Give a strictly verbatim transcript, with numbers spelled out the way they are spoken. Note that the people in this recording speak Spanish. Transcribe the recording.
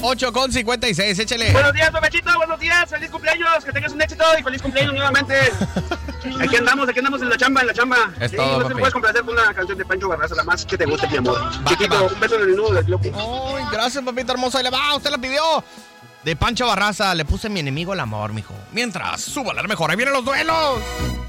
ocho con cincuenta y seis, échale. Buenos días, Pepechito, buenos días, feliz cumpleaños, que tengas un éxito y feliz cumpleaños nuevamente. Aquí andamos, aquí andamos en la chamba, en la chamba. Es sí, todo, no papi. te puedes complacer con una canción de Pancho Barraza, la más que te guste, mi amor. Va, Chiquito, va. un beso en el nudo del globo. Ay, gracias, papito hermoso. Ahí le va, usted la pidió. De Pancho Barraza, le puse mi enemigo el amor, mijo. Mientras, súbale a la mejor. Ahí vienen los duelos.